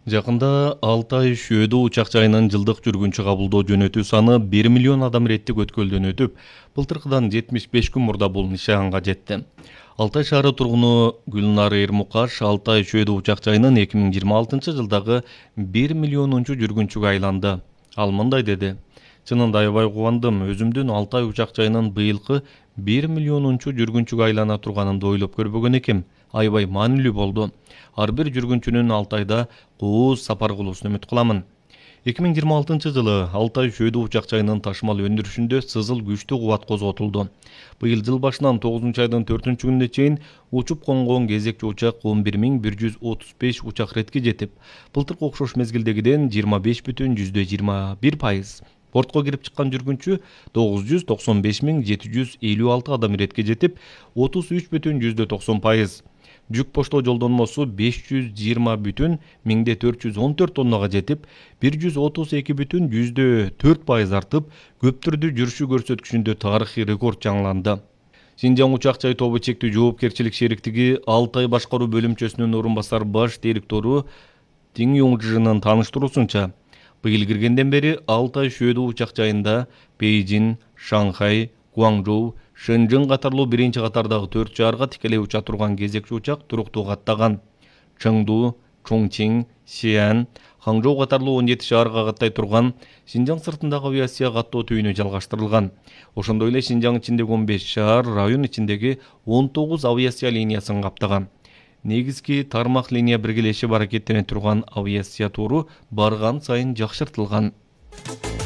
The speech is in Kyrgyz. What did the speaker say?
Жакында Алтай Шөөдө учак жайынын жылдык жүргүнчү кабылдоо жөнөтүү саны 1 миллион адам реттик өткөлдөн өтүп, былтыркыдан 75 күн мурда бул нишанга жетти. Алтай шаары тургуну Гүлнар Эрмукаш Алтай Шөөдө учак жайынын 2026-жылдагы 1 миллионунчу жүргүнчүгө айланды. Ал мындай деди: "Чынында аябай кубандым. Өзүмдүн Алтай учак жайынын быйылкы 1 миллионунчу жүргүнчүгө айлана турганымды ойлоп көрбөгөн экем. Аябай маанилүү болду. Ар бир жүргүнчүнүн Алтайда кооз сапар кылуусун үмүт кыламын." 2026-жылы Алтай Шөөдө учак жайынын ташымал өндүрүшүндө сызыл күчтүү кубат козготулду. Быйыл жыл башынан 9-айдын 4-күнүнө чейин учуп конгон кезекчи учак 11135 учак ретке жетип, былтыркы окшош мезгилдегиден 25,21%. Портко кирип чыккан жүргүнчү 995756 адам иретке жетип, 33,90%. Жүк поштоо жолдонмосу 520,1414 тоннага жетип, 132,4% артып, көптүрдү жүрүшү көрсөткүчүндө тарыхый рекорд жаңыланды. Синжаң учак жай тобу чектүү жоопкерчилик шериктиги Алтай башкаруу бөлүмчөсүнүн орун басар баш директору Тиң Юңжынын тааныштыруусунча, быйыл киргенден бери Алтай Шөөдө учак жайында Бейжин, Шанхай, Гуаңжоу, Шэньчжэн катарлуу биринчи катардагы 4 шаарга тикелей уча турган кезекчи учак туруктуу каттаган. Чыңду, Чоңчиң, Сиан, Хаңжоу катарлуу 17 шаарга каттай турган Синжаң сыртындагы авиация каттоо түйүнү жалгаштырылган. Ошондой эле Синжаң ичиндеги 15 шаар, район ичиндеги 19 авиация линиясын каптаган. Негизги тармак линия биргелешип аракеттене турган авиация туру барган сайын жакшыртылган.